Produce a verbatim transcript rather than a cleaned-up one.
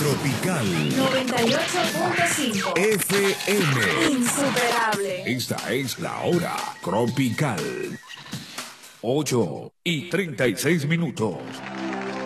Tropical noventa y ocho punto cinco F M. Insuperable. Esta es la hora tropical. ocho y treinta y seis minutos.